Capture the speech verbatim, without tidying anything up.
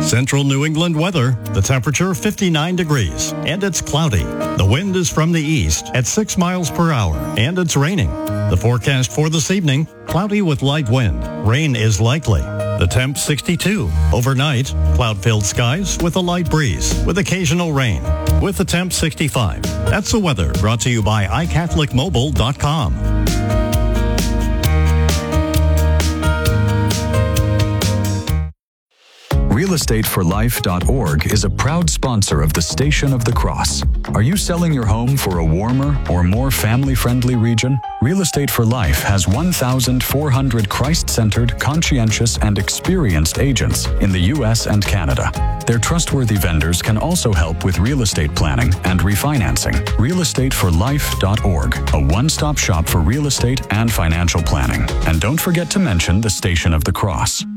Central New England weather. The temperature fifty-nine degrees and it's cloudy. The wind is from the east at six miles per hour and it's raining. The forecast for this evening, cloudy with light wind. Rain is likely. The temp sixty-two. Overnight, cloud-filled skies with a light breeze with occasional rain. With the temp sixty-five. That's the weather brought to you by i catholic mobile dot com. real estate for life dot org is a proud sponsor of the Station of the Cross. Are you selling your home for a warmer or more family-friendly region? Real Estate for Life has one thousand four hundred Christ-centered, conscientious, and experienced agents in the U S and Canada. Their trustworthy vendors can also help with real estate planning and refinancing. real estate for life dot org, a one-stop shop for real estate and financial planning. And don't forget to mention the Station of the Cross.